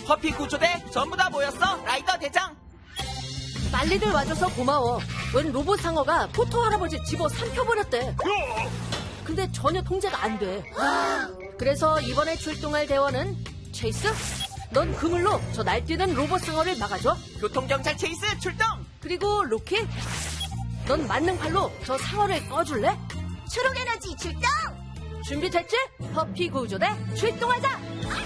퍼피 구조대 전부 다 모였어, 라이더 대장. 빨리들 와줘서 고마워. 웬 로봇 상어가 포토 할아버지 집어 삼켜버렸대. 근데 전혀 통제가 안 돼. 그래서 이번에 출동할 대원은 체이스? 넌 그물로 저 날뛰는 로봇 상어를 막아줘. 교통경찰 체이스 출동. 그리고 로키, 넌 만능팔로 저 상어를 꺼줄래? 초록 에너지 출동! 준비됐지? 퍼피 구조대 출동하자.